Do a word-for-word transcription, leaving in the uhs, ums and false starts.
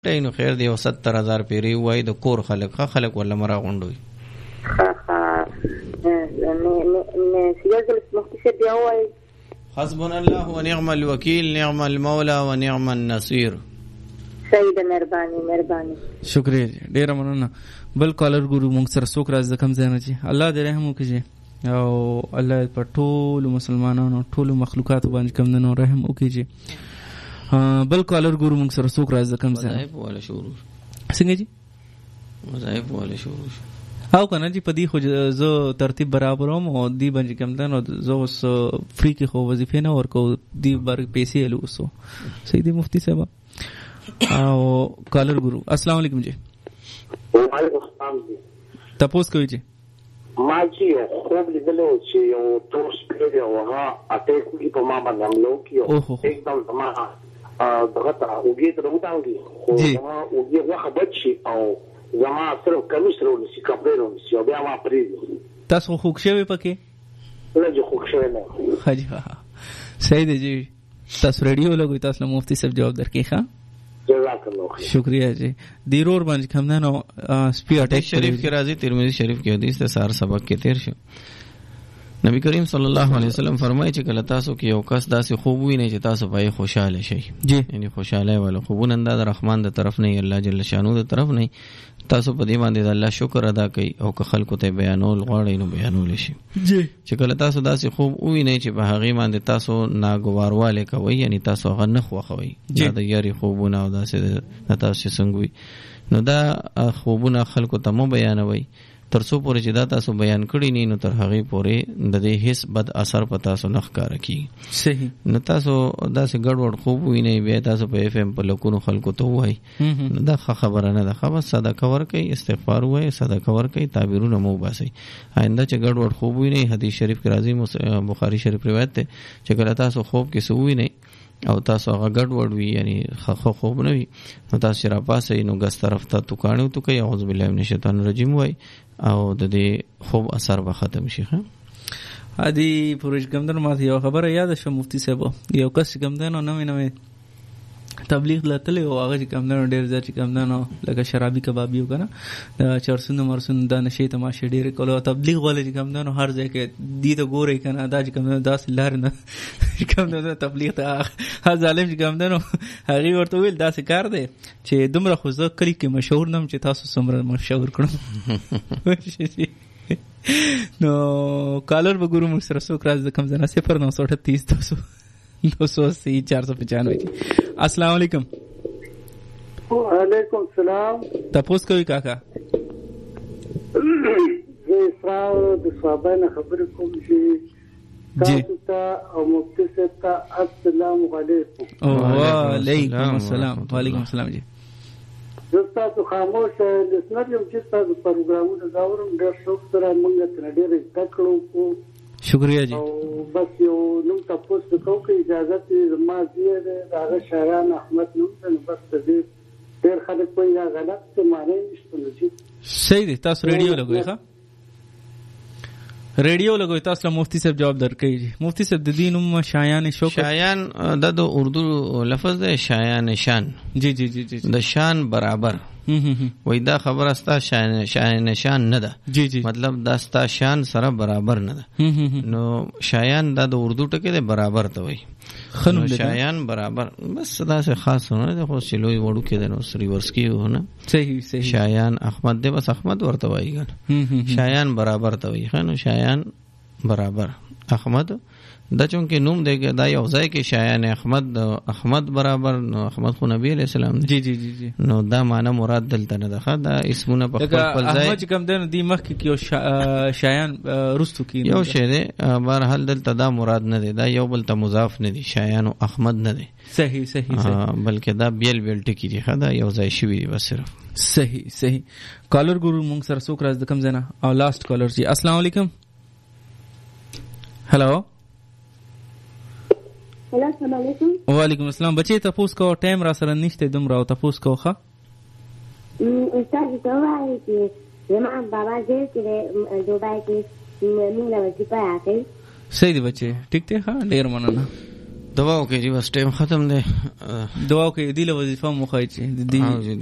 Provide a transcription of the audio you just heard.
نو خیر دی او ستر هزار پیری وای د کور خلک خلک ولا مرا غونډوي. ها ها نه نه سیاست مختصر دی وای. حسبنا الله ونعم الوکیل نعم المولى ونعم النصير. سید مهرباني مهرباني. شکریہ ډیر مننه. بل کالر ګورو موږ سره څوک راز د کم ځای نه چی الله دې رحم وکړي او الله په ټول مسلمانانو ټول مخلوقات باندې کم نه رحم وکړي. بل کالر ګورو موږ سره څوک راز د کم ځای مذاهب ولا شروع څنګه جی مذاهب ولا شروع او کنه جی په دې خو زه ترتیب برابروم او دی باندې کم ده نو زه اوس فری کې خو وظیفه نه ورکو دی بر پیسې لوسو صحیح دی مفتی صاحب او کالر ګورو. السلام علیکم جی. وعلیکم السلام جی. تاسو کوی جی ما چې خوب لیدلو چې یو تور سپیډ یو ها اټیک کوي په ما باندې حمله کوي एकदम زما دغه ته وګړي ته وټاوږي خو ما وګړي واخه بچي او زما سره کمیس ورو نسی کپړو نسی او بیا ما پریږدي. تاسو خوښ شوی پکې؟ نه جو خوښ شوی نه. حاجی ها صحیح دی جی. تاسو ریډیو لګوي تاسو مفتی صاحب جواب درکې ښا. جزاک الله خیر. شکریہ جی. دیرور باندې کوم نه نو سپی اٹیک شریف کې راځي ترمذی شریف کې حدیث ته سار سبق کې تیر شو. نبی کریم صلی الله علیه وسلم فرمایي چې کله تاسو کې یو کس داسې خوب ویني چې تاسو پای خوشاله شئ جی یعنی خوشاله ولا خوبون انداز رحمان د طرف نه الله جل شانو د طرف نه تاسو په دې باندې د الله شکر ادا کړئ او که خلکو ته بیانول غواړئ نو بیانول شي جی. چې کله تاسو داسې خوب ویني چې په هغه باندې تاسو ناګوارواله کوي یعنی تاسو هغه نه خوخوي دا د یاري خوبونه او داسې تاسو څنګه وي نو دا خوبونه خلکو ته مو بیانوي تر څو پورې چې دا تاسو بیان کړی نه نو تر هغه پورې د دې هیڅ بد اثر په تاسو نه ښکار کی. صحیح. نو تاسو دا سه ګډوډ خوب ویني بیا تاسو په اف ام په لکونو خلکو ته وای دا خبره نه ده خبر صدا کور کوي استغفار وای صدا کور کوي تعبیرونه مو باسي آینده چې ګډوډ خوب ویني حدیث شریف کې راځي بخاری شریف روایت ته چې کله تاسو خوب کې سووي نه او تاسو هغه ګډوډ وي یعنی خو خوب نه وي نو تاسو را پاسې نو ګس طرف ته تو کانو تو کوي اعوذ بالله من الشیطان الرجیم وای او د دې خوب اثر به ختم شي. ها ادي پروژ ګمدن ما یو خبره یاد شو مفتی صاحب یو کس ګمدن نو نوې نوې تبلیغ لته او هغه ګمدن ډیر ځکه ګمدن لکه شرابي کبابي وکنه چرسونه مرسونه د نشي تماشه ډیر کولو تبلیغ ولې ګمدن هر ځای کې دي ته ګوري کنه دا ګمدن داس لار نه ګمدن تبلیغ ته ها ظالم ګمدن هغه ورته ویل داسې کار دی چې دومره خو زه کلی کې مشهور نم چې تاسو سمره مشهور کړم. نو کالر وګورو موږ سره څو کراز د کم زنه صفر نو سو اٹھتیس دو سو دو سو اسی چار سو پچانوے. السلام علیکم. وعلیکم السلام. تپوس کوي کاکا زه اسراء د صاحبانه خبر کوم چې تاسو ته او مفتی صاحب ته السلام علیکم. وعلیکم السلام. وعلیکم السلام جی. زستا تو خاموش لسنر یم چې تاسو پروګرامونه زاورم ډېر شوق سره موږ ته ډېر تکړو کو. شکریہ جی. او بس یو نو تاسو ته کوم اجازه ته ما زیاده هغه شایان احمد نو څنګه بس دې ډېر خلک په یا غلط څه معنی نشته نو. صحیح دی. تاسو ریډیو لګوي ښا ریډیو لګوي تاسو له مفتی صاحب جواب درکړي. مفتی صاحب د دین هم شایان شوق شایان د اردو لفظ ده شایان شان جی جی جی جی د شان برابر وای دا خبره ستا شان شان نشان نه ده جی جی مطلب دا ستا شان سره برابر نه ده نو شایان دا د اردو ټکی ده برابر ته وای خنو شایان برابر بس دا څه خاص نه ده خو شلوي وړو کې ده نو سری ورسکی ونه صحیح صحیح شایان احمد ده بس احمد ورته وای ګن شایان برابر ته وای خنو شایان برابر احمد دا چونکه نوم دیګه دا یو ځای کې شایان احمد احمد برابر نو احمد خو نبی علیہ السلام جی جی جی جی نو دا معنی مراد دلته نه ده دا اسمونه په خپل خپل ځای احمد کوم دنه دی مخ کې یو شایان رستو کې یو شه ده بهر حال دلته دا مراد نه دی دا یو بل ته مضاف نه دی شایان او احمد نه دی. صحیح صحیح صحیح بلکې دا بیل بیل ټکی دی خدا یو ځای شوی دی بس صرف. صحیح صحیح. کالر ګورو موږ سره څوک راز د کم زنه او لاست کالر جی. السلام علیکم. هلو السلام علیکم. وعلیکم السلام. بچی تاسو کو ټایم را سره نشته دومره او تاسو کو ښه استاد ته وایي چې زما بابا دې چې دوبای کې موږ له وځي پاتې. صحیح دی بچی ټیک ته ها ډیر مننه. دعا وکړئ چې بس ټایم ختم دی. دعا وکړئ دی له وظیفه مو خای چې دی